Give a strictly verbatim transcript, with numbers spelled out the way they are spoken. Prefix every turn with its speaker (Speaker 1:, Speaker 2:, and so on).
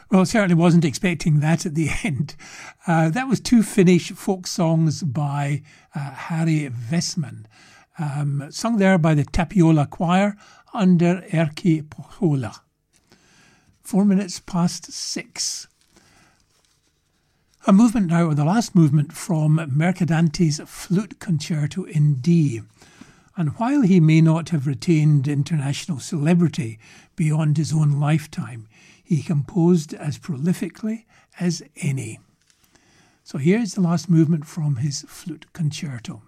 Speaker 1: Well, certainly wasn't expecting that at the end. Uh, that was two Finnish folk songs by uh, Harry Westman, um, sung there by the Tapiola Choir under Erkki Pohjola. Four minutes past six. A movement now, or the last movement from Mercadante's Flute Concerto in D. And while he may not have retained international celebrity beyond his own lifetime, he composed as prolifically as any. So here's the last movement from his Flute Concerto.